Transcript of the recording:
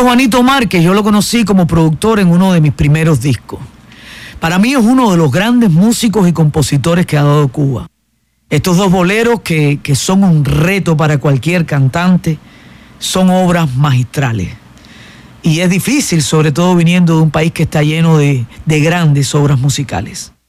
Juanito Márquez, yo lo conocí como productor en uno de mis primeros discos. Para mí es uno de los grandes músicos y compositores que ha dado Cuba. Estos dos boleros que son un reto para cualquier cantante, son obras magistrales. Y es difícil, sobre todo viniendo de un país que está lleno de grandes obras musicales.